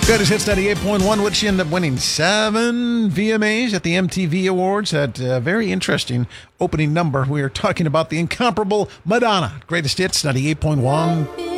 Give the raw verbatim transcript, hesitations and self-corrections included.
Greatest Hits ninety-eight point one, which she ended up winning seven V M As at the M T V Awards. That uh, very interesting opening number. We are talking about the incomparable Madonna. Greatest Hits ninety-eight point one.